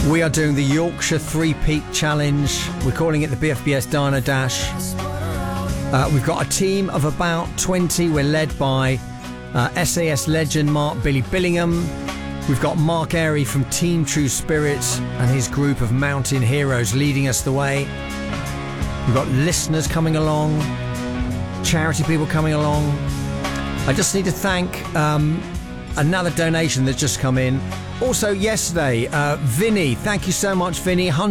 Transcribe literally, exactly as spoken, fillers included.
We are doing the Yorkshire Three Peak Challenge. We're calling it the B F B S Diner Dash. Uh, we've got a team of about twenty. We're led by uh, S A S legend Mark Billy Billingham. We've got Mark Airy from Team True Spirits and his group of mountain heroes leading us the way. We've got listeners coming along, charity people coming along. I just need to thank um, another donation that's just come in. Also yesterday, uh, Vinny, thank you so much, Vinny.